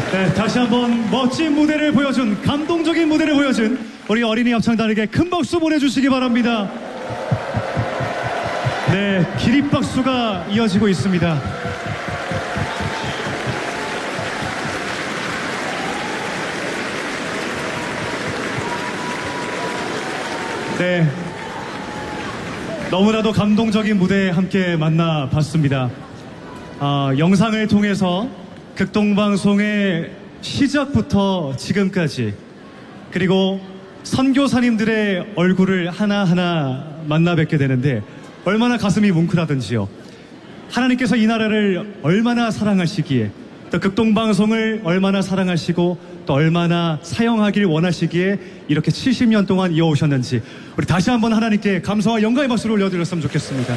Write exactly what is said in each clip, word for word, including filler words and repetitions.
네, 다시 한번 멋진 무대를 보여준, 감동적인 무대를 보여준 우리 어린이 합창단에게 큰 박수 보내주시기 바랍니다. 네, 기립박수가 이어지고 있습니다. 네, 너무나도 감동적인 무대 함께 만나봤습니다. 아, 영상을 통해서 극동방송의 시작부터 지금까지, 그리고 선교사님들의 얼굴을 하나하나 만나 뵙게 되는데 얼마나 가슴이 뭉클하던지요. 하나님께서 이 나라를 얼마나 사랑하시기에, 또 극동방송을 얼마나 사랑하시고 또 얼마나 사용하길 원하시기에 이렇게 칠십 년 동안 이어오셨는지, 우리 다시 한번 하나님께 감사와 영광의 박수를 올려드렸으면 좋겠습니다.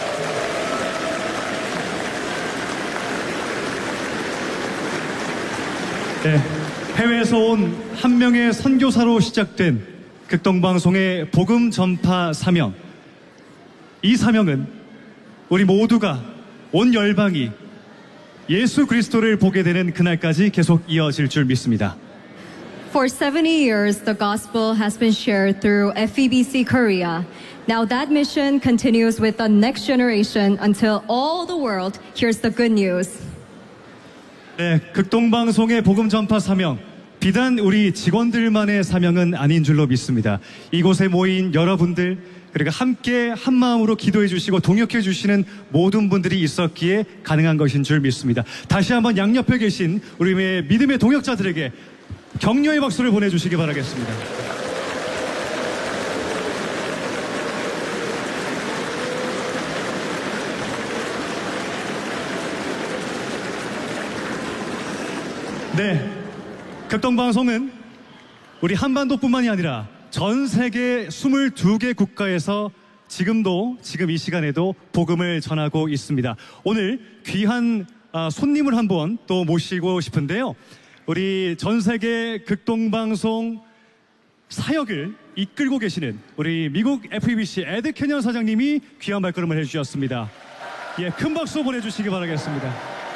네, 해외에서 온 한 명의 선교사로 시작된 극동방송의 복음 전파 사명. 이 사명은 우리 모두가, 온 열방이 예수 그리스도를 보게 되는 그날까지 계속 이어질 줄 믿습니다. For seventy years, the gospel has been shared through F E B C Korea. Now that mission continues with the next generation until all the world hears the good news. 네, 극동방송의 복음 전파 사명, 비단 우리 직원들만의 사명은 아닌 줄로 믿습니다. 이곳에 모인 여러분들, 그리고 함께 한 마음으로 기도해 주시고 동역해 주시는 모든 분들이 있었기에 가능한 것인 줄 믿습니다. 다시 한번 양옆에 계신 우리 믿음의 동역자들에게 격려의 박수를 보내주시기 바라겠습니다. 네, 극동방송은 우리 한반도뿐만이 아니라 전 세계 스물두 개 국가에서 지금도, 지금 이 시간에도 복음을 전하고 있습니다. 오늘 귀한 손님을 한번 또 모시고 싶은데요. 우리 전 세계 극동방송 사역을 이끌고 계시는 우리 미국 F E B C 에드 캐년 사장님이 귀한 발걸음을 해주셨습니다. 예, 큰 박수 보내주시기 바라겠습니다.